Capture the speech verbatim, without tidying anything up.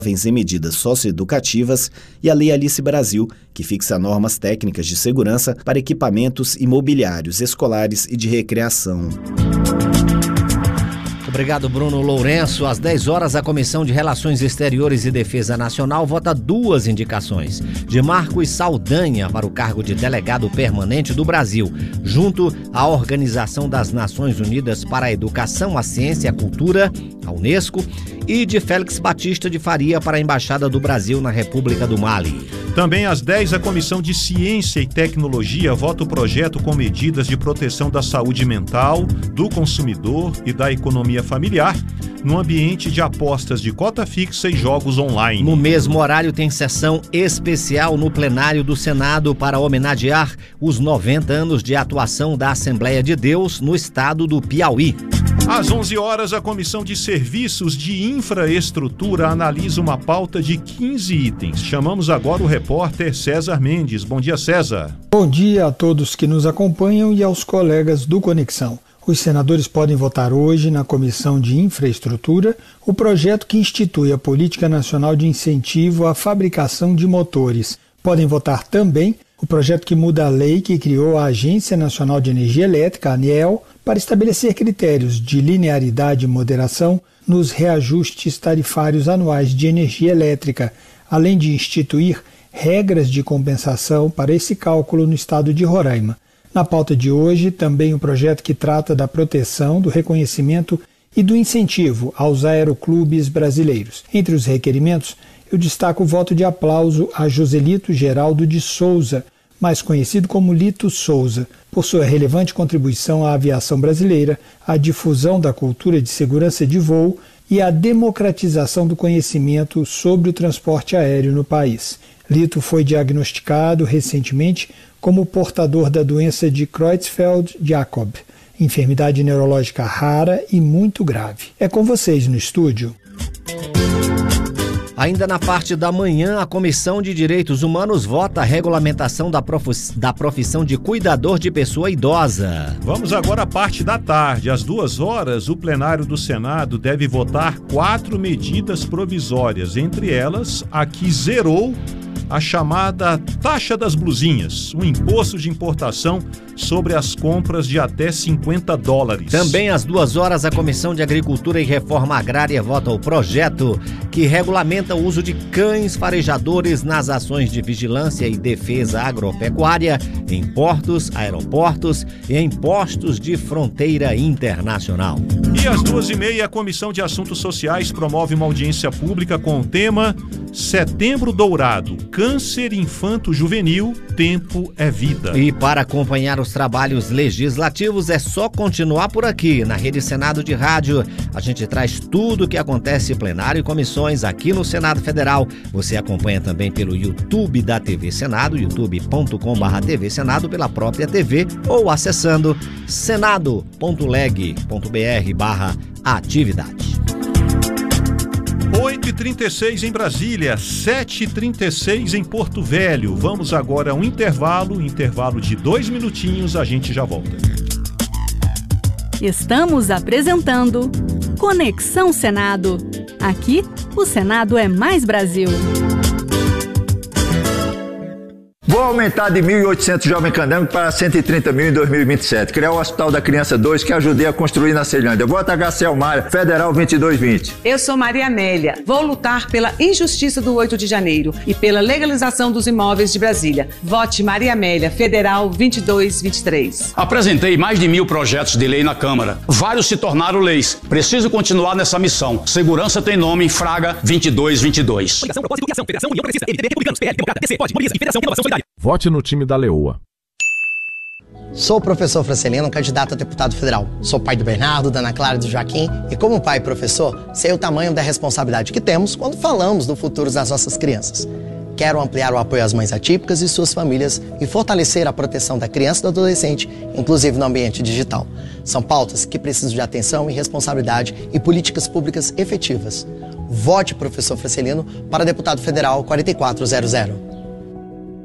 em medidas socioeducativas, e a Lei Alice Brasil, que fixa normas técnicas de segurança para equipamentos imobiliários, escolares e de recreação. Obrigado, Bruno Lourenço. Às dez horas, a Comissão de Relações Exteriores e Defesa Nacional vota duas indicações de Marcos Saldanha para o cargo de delegado permanente do Brasil, junto à Organização das Nações Unidas para a Educação, a Ciência e a Cultura, a Unesco, e de Félix Batista de Faria para a Embaixada do Brasil na República do Mali. Também às dez, a Comissão de Ciência e Tecnologia vota o projeto com medidas de proteção da saúde mental, do consumidor e da economia familiar, no ambiente de apostas de cota fixa e jogos online. No mesmo horário, tem sessão especial no plenário do Senado para homenagear os noventa anos de atuação da Assembleia de Deus no estado do Piauí. Às onze horas, a Comissão de Serviços de Infraestrutura analisa uma pauta de quinze itens. Chamamos agora o repórter César Mendes. Bom dia, César. Bom dia a todos que nos acompanham e aos colegas do Conexão. Os senadores podem votar hoje na Comissão de Infraestrutura o projeto que institui a Política Nacional de Incentivo à Fabricação de Motores. Podem votar também o projeto que muda a lei que criou a Agência Nacional de Energia Elétrica, a ANEEL, para estabelecer critérios de linearidade e moderação nos reajustes tarifários anuais de energia elétrica, além de instituir regras de compensação para esse cálculo no estado de Roraima. Na pauta de hoje, também o projeto que trata da proteção, do reconhecimento e do incentivo aos aeroclubes brasileiros. Entre os requerimentos, eu destaco o voto de aplauso a Joselito Geraldo de Souza, mais conhecido como Lito Souza, por sua relevante contribuição à aviação brasileira, à difusão da cultura de segurança de voo e à democratização do conhecimento sobre o transporte aéreo no país. Lito foi diagnosticado recentemente como portador da doença de Creutzfeldt-Jakob, enfermidade neurológica rara e muito grave. É com vocês no estúdio. Ainda na parte da manhã, a Comissão de Direitos Humanos vota a regulamentação da, prof... da profissão de cuidador de pessoa idosa. Vamos agora à parte da tarde. Às duas horas, o plenário do Senado deve votar quatro medidas provisórias, entre elas a que zerou a chamada taxa das blusinhas, um imposto de importação sobre as compras de até cinquenta dólares. Também às duas horas, a Comissão de Agricultura e Reforma Agrária vota o projeto que regulamenta o uso de cães farejadores nas ações de vigilância e defesa agropecuária em portos, aeroportos e em postos de fronteira internacional. E às duas e meia, a Comissão de Assuntos Sociais promove uma audiência pública com o tema Setembro Dourado, Câncer Infanto-Juvenil, Tempo é Vida. E para acompanhar os trabalhos legislativos é só continuar por aqui, na Rede Senado de Rádio. A gente traz tudo o que acontece em plenário e comissões aqui no Senado Federal. Você acompanha também pelo YouTube da T V Senado, youtube ponto com barra T V Senado, pela própria T V ou acessando senado ponto leg ponto br barra atividade. oito e trinta e seis em Brasília, sete e trinta e seis em Porto Velho. Vamos agora a um intervalo, intervalo de dois minutinhos, a gente já volta. Estamos apresentando Conexão Senado. Aqui, o Senado é mais Brasil. Vou aumentar de mil e oitocentos Jovem Candango para cento e trinta mil em dois mil e vinte e sete. Criar o Hospital da Criança dois, que ajudei a construir na Ceilândia. Voto H C Almar, Federal vinte e dois vinte. Eu sou Maria Amélia. Vou lutar pela injustiça do oito de janeiro e pela legalização dos imóveis de Brasília. Vote Maria Amélia, Federal vinte e dois vinte e três. Apresentei mais de mil projetos de lei na Câmara. Vários se tornaram leis. Preciso continuar nessa missão. Segurança tem nome, Fraga vinte e dois vinte e dois. Coligação, propósito e ação, Federação, União Progressista, M D B, Republicanos, P L, Democrata, D C, P O D, Mobiliza e Federação Inovação Solidária. Vote no time da Leoa. Sou o professor Francelino, candidato a deputado federal. Sou pai do Bernardo, da Ana Clara e do Joaquim. E como pai e professor, sei o tamanho da responsabilidade que temos quando falamos do futuro das nossas crianças. Quero ampliar o apoio às mães atípicas e suas famílias e fortalecer a proteção da criança e do adolescente, inclusive no ambiente digital. São pautas que precisam de atenção e responsabilidade e políticas públicas efetivas. Vote professor Francelino para deputado federal quatro quatro zero zero.